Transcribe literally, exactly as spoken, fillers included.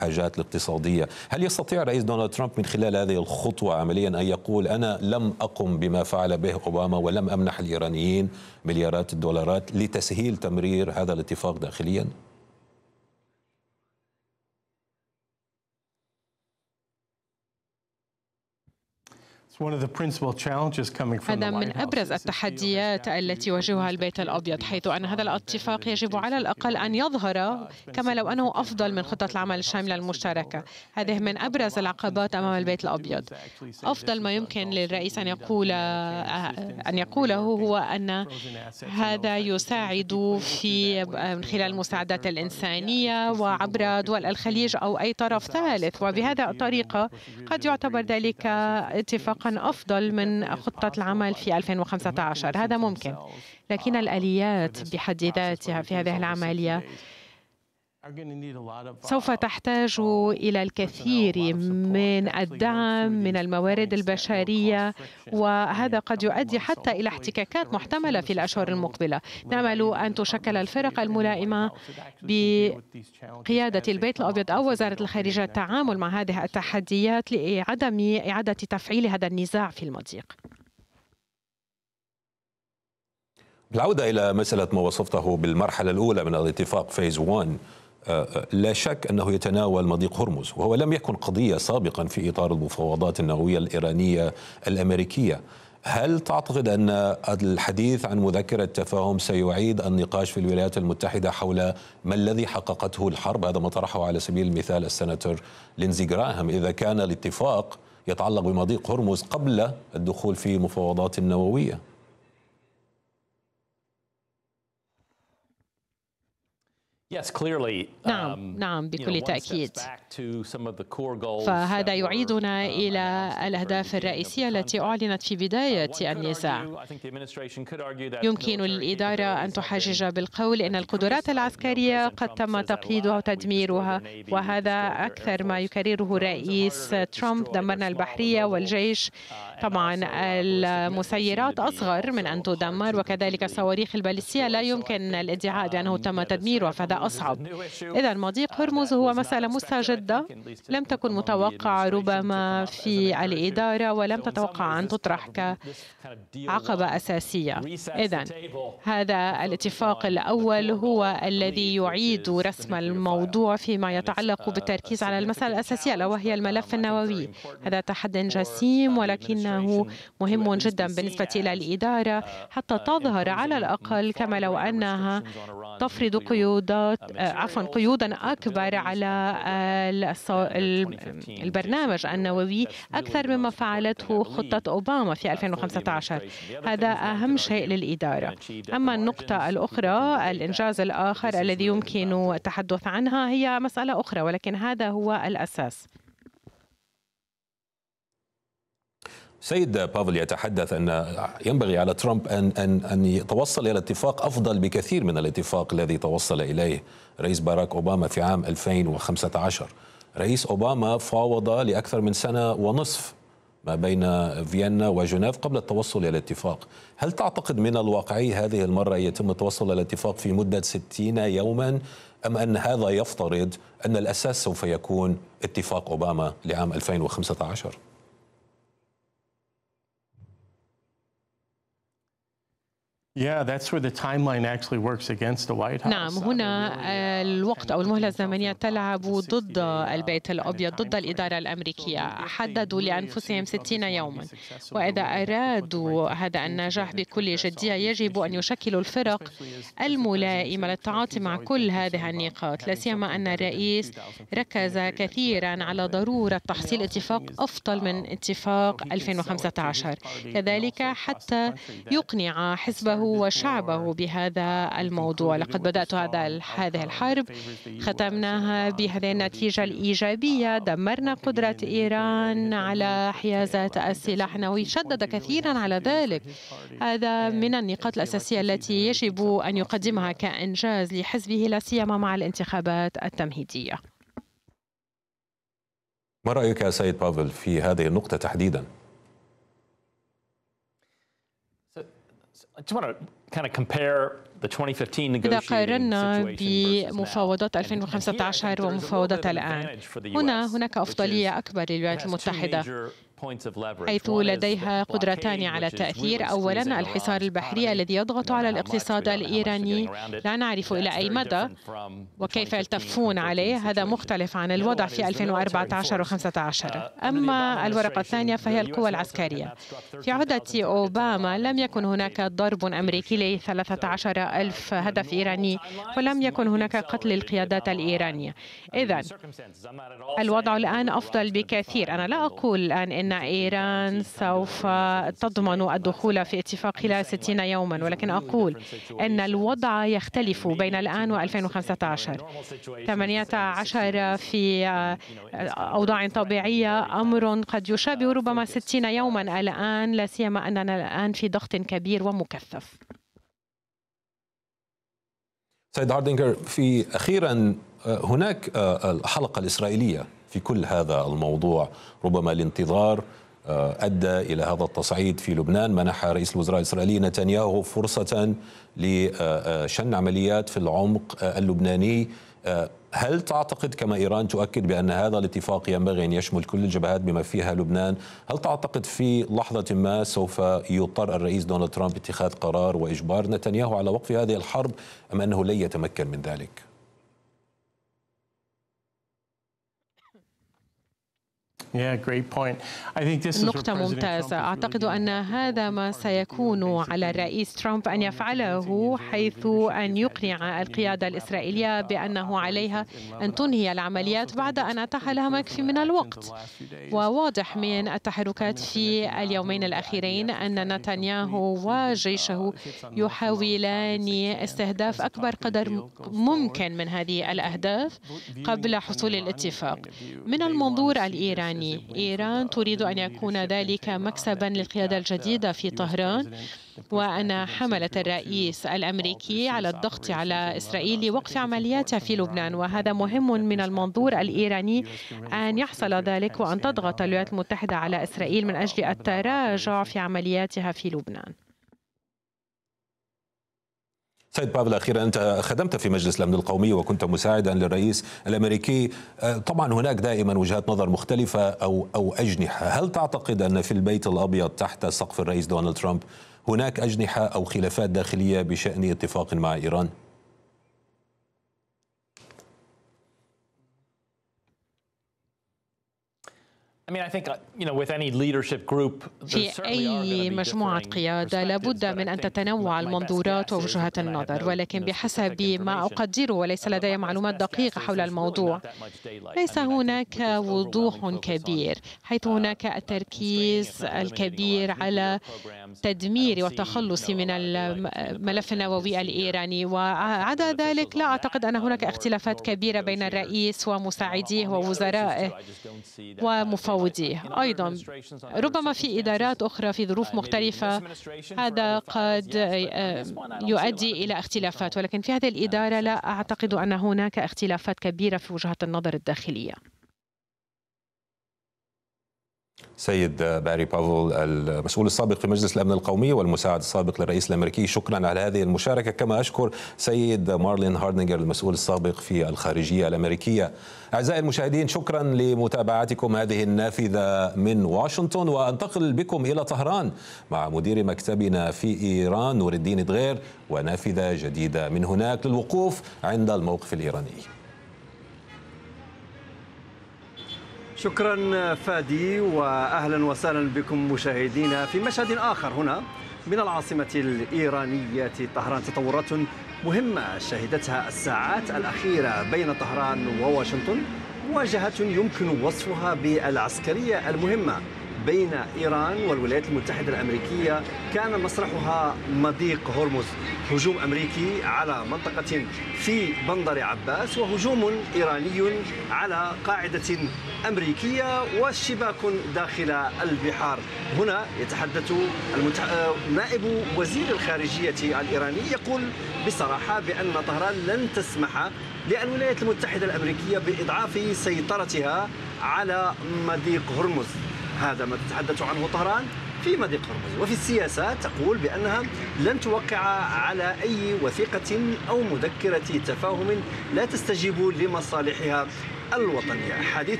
الحاجات الاقتصادية. هل يستطيع الرئيس دونالد ترامب من خلال هذه الخطوة عمليا أن يقول أنا لم أقم بما فعل به أوباما ولم أمنح الإيرانيين مليارات الدولارات لتسهيل تمرير هذا الاتفاق داخليا؟ هذا من أبرز التحديات التي يواجهها البيت الأبيض، حيث أن هذا الاتفاق يجب على الأقل أن يظهر كما لو أنه أفضل من خطة العمل الشاملة المشتركة. هذه من أبرز العقبات أمام البيت الأبيض. أفضل ما يمكن للرئيس أن يقول أن يقوله هو أن هذا يساعد في من خلال المساعدات الإنسانية وعبر دول الخليج أو أي طرف ثالث، وبهذا الطريقة قد يعتبر ذلك اتفاقا أفضل من خطة العمل في ألفين وخمسة عشر. هذا ممكن، لكن الآليات بحد ذاتها في هذه العملية سوف تحتاج إلى الكثير من الدعم من الموارد البشرية، وهذا قد يؤدي حتى إلى احتكاكات محتملة في الأشهر المقبلة. نأمل أن تشكل الفرق الملائمة بقيادة البيت الأبيض أو وزارة الخارجية التعامل مع هذه التحديات لعدم إعادة تفعيل هذا النزاع في المضيق. بالعودة إلى مسألة ما وصفته بالمرحلة الأولى من الاتفاق فيز واحد، لا شك أنه يتناول مضيق هرمز، وهو لم يكن قضية سابقا في إطار المفاوضات النووية الإيرانية الأمريكية. هل تعتقد أن الحديث عن مذكرة تفاهم سيعيد النقاش في الولايات المتحدة حول ما الذي حققته الحرب؟ هذا ما طرحه على سبيل المثال السناتور لينزي غراهام، إذا كان الاتفاق يتعلق بمضيق هرمز قبل الدخول في مفاوضات النووية. نعم نعم بكل تأكيد. فهذا يعيدنا إلى الأهداف الرئيسية التي أعلنت في بداية النزاع. يمكن للإدارة أن تحجج بالقول إن القدرات العسكرية قد تم تقييدها وتدميرها، وهذا أكثر ما يكرره الرئيس ترامب. دمرنا البحرية والجيش. طبعا المسيرات أصغر من أن تدمر، وكذلك الصواريخ الباليستية لا يمكن الادعاء بأنه تم تدميرها، فهذا أصعب. إذا مضيق هرمز هو مسألة مستجدة لم تكن متوقعة ربما في الإدارة، ولم تتوقع أن تطرح كعقبة أساسية. إذا هذا الاتفاق الأول هو الذي يعيد رسم الموضوع فيما يتعلق بالتركيز على المسألة الأساسية، ألا وهي الملف النووي. هذا تحدي جسيم، ولكنه مهم جدا بالنسبة إلى الإدارة حتى تظهر على الأقل كما لو أنها تفرض قيودات عفوا قيودا أكبر على البرنامج النووي أكثر مما فعلته خطة أوباما في ألفين وخمسة عشر. هذا أهم شيء للإدارة. أما النقطة الأخرى، الإنجاز الآخر الذي يمكن التحدث عنها، هي مسألة أخرى، ولكن هذا هو الأساس. سيد بافل يتحدث أن ينبغي على ترامب أن أن أن يتوصل إلى اتفاق أفضل بكثير من الاتفاق الذي توصل إليه رئيس باراك أوباما في عام ألفين وخمسة عشر. رئيس أوباما فاوض لأكثر من سنة ونصف ما بين فيينا وجنيف قبل التوصل إلى الاتفاق. هل تعتقد من الواقعي هذه المرة يتم التوصل إلى الاتفاق في مدة ستين يوما، أم أن هذا يفترض أن الأساس سوف يكون اتفاق أوباما لعام ألفين وخمسة عشر؟ نعم، هنا الوقت أو المهلة الزمنية تلعب ضد البيت الأبيض، ضد الإدارة الأمريكية. حددوا لأنفسهم ستين يوما، وإذا أرادوا هذا النجاح بكل جدية يجب أن يشكلوا الفرق الملائمة للتعاطي مع كل هذه النقاط، لا سيما أن الرئيس ركز كثيرا على ضرورة تحصيل اتفاق أفضل من اتفاق ألفين وخمسة عشر، كذلك حتى يقنع حزبه وشعبه بهذا الموضوع. لقد بدأت هذا هذه الحرب، ختمناها بهذه النتيجة الإيجابية، دمرنا قدرة إيران على حيازة السلاح النووي، شدد كثيرا على ذلك. هذا من النقاط الأساسية التي يجب أن يقدمها كإنجاز لحزبه، لا سيما مع الانتخابات التمهيدية. ما رأيك يا سيد بافل في هذه النقطة تحديدا؟ إذا قارنا بمفاوضات ألفين وخمسة عشر ومفاوضات الآن، هنا هناك أفضلية أكبر للولايات المتحدة، حيث لديها قدرتان على التأثير. أولاً الحصار البحري الذي يضغط على الاقتصاد الإيراني، لا نعرف إلى أي مدى وكيف يلتفون عليه، هذا مختلف عن الوضع في ألفين وأربعة عشر وخمسة عشر. أما الورقة الثانية فهي القوى العسكرية. في عهدة أوباما لم يكن هناك ضرب أمريكي لثلاثة عشر ألف هدف إيراني، ولم يكن هناك قتل للقيادات الإيرانية. إذن الوضع الآن أفضل بكثير. أنا لا أقول الآن إن إيران سوف تضمن الدخول في اتفاق خلال ستين يوما، ولكن أقول أن الوضع يختلف بين الآن وألفين وخمسة عشر. ثمانية عشر في أوضاع طبيعية أمر قد يشابه ربما ستين يوما الآن، لا سيما أننا الآن في ضغط كبير ومكثف. سيد هاردينجر، في أخيرا هناك الحلقة الإسرائيلية في كل هذا الموضوع، ربما الانتظار أدى إلى هذا التصعيد في لبنان، منح رئيس الوزراء الإسرائيلي نتنياهو فرصة لشن عمليات في العمق اللبناني. هل تعتقد كما إيران تؤكد بأن هذا الاتفاق ينبغي أن يشمل كل الجبهات بما فيها لبنان، هل تعتقد في لحظة ما سوف يضطر الرئيس دونالد ترامب اتخاذ قرار وإجبار نتنياهو على وقف هذه الحرب، أم أنه لن يتمكن من ذلك؟ نقطة ممتازة. أعتقد أن هذا ما سيكون على الرئيس ترامب أن يفعله، حيث أن يقنع القيادة الإسرائيلية بأنه عليها أن تنهي العمليات بعد أن أتاح لها مكفي من الوقت. وواضح من التحركات في اليومين الأخيرين أن نتنياهو وجيشه يحاولان استهداف أكبر قدر ممكن من هذه الأهداف قبل حصول الاتفاق. من المنظور الإيراني، إيران تريد أن يكون ذلك مكسباً للقيادة الجديدة في طهران، وأن حملت الرئيس الأمريكي على الضغط على إسرائيل لوقف عملياتها في لبنان، وهذا مهم من المنظور الإيراني أن يحصل ذلك، وأن تضغط الولايات المتحدة على إسرائيل من أجل التراجع في عملياتها في لبنان. سيد بافل، أخيرا أنت خدمت في مجلس الأمن القومي وكنت مساعدا للرئيس الأمريكي، طبعا هناك دائما وجهات نظر مختلفة أو أو أجنحة، هل تعتقد أن في البيت الأبيض تحت سقف الرئيس دونالد ترامب هناك أجنحة أو خلافات داخلية بشأن اتفاق مع إيران؟ في أي مجموعة قيادة لابد من أن تتنوع المنظورات ووجهات النظر، ولكن بحسب ما أقدره وليس لدي معلومات دقيقة حول الموضوع، ليس هناك وضوح كبير، حيث هناك التركيز الكبير على تدمير والتخلص من الملف النووي الإيراني. وعدا ذلك لا أعتقد أن هناك اختلافات كبيرة بين الرئيس ومساعديه ووزرائه ومفوضيه. أيضا ربما في إدارات أخرى في ظروف مختلفة هذا قد يؤدي إلى اختلافات، ولكن في هذه الإدارة لا أعتقد أن هناك اختلافات كبيرة في وجهات النظر الداخلية. سيد باري بافل، المسؤول السابق في مجلس الأمن القومي والمساعد السابق للرئيس الأمريكي، شكرا على هذه المشاركة. كما أشكر سيد مارلين هاردينجر المسؤول السابق في الخارجية الأمريكية. أعزائي المشاهدين، شكرا لمتابعتكم هذه النافذة من واشنطن، وأنتقل بكم إلى طهران مع مدير مكتبنا في إيران نور الدين دغير ونافذة جديدة من هناك للوقوف عند الموقف الإيراني. شكرا فادي، وأهلا وسهلا بكم مشاهدينا في مشهد آخر هنا من العاصمة الإيرانية طهران. تطورات مهمة شهدتها الساعات الأخيرة بين طهران وواشنطن، مواجهة يمكن وصفها بالعسكرية المهمة بين إيران والولايات المتحدة الأمريكية. كان مسرحها مضيق هرمز، هجوم أمريكي على منطقة في بندر عباس، وهجوم إيراني على قاعدة أمريكية، وشباك داخل البحار. هنا يتحدث المتح... نائب وزير الخارجية الإيراني، يقول بصراحة بأن طهران لن تسمح للولايات المتحدة الأمريكية بإضعاف سيطرتها على مضيق هرمز. هذا ما تتحدث عنه طهران في مضيق هرمز. وفي السياسة تقول بأنها لن توقع على أي وثيقة أو مذكرة تفاهم لا تستجيب لمصالحها الوطنية. حديث